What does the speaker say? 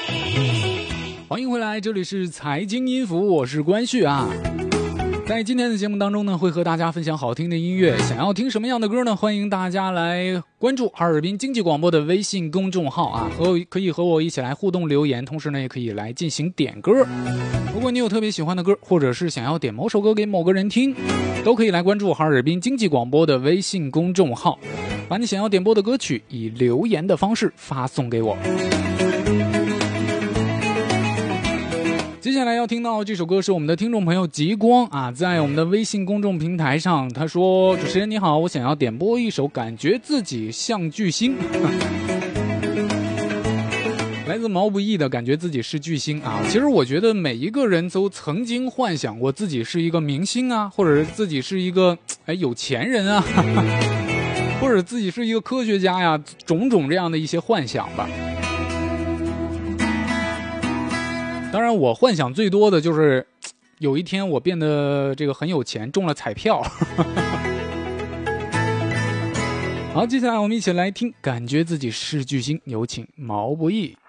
欢迎回来，这里是财经音符，我是关旭啊。在今天的节目当中呢，会和大家分享好听的音乐。想要听什么样的歌呢？欢迎大家来关注哈尔滨经济广播的微信公众号啊，可以和我一起来互动留言，同时呢，也可以来进行点歌。如果你有特别喜欢的歌，或者是想要点某首歌给某个人听，都可以来关注哈尔滨经济广播的微信公众号，把你想要点播的歌曲以留言的方式发送给我。接下来要听到这首歌是我们的听众朋友极光啊，在我们的微信公众平台上，他说：主持人你好，我想要点播一首感觉自己像巨星来自毛不易的感觉自己是巨星啊。其实我觉得每一个人都曾经幻想过自己是一个明星啊，或者是自己是一个有钱人啊或者自己是一个科学家呀，种种这样的一些幻想吧。当然我幻想最多的就是有一天我变得这个很有钱，中了彩票好，接下来我们一起来听感觉自己是巨星，有请毛不易。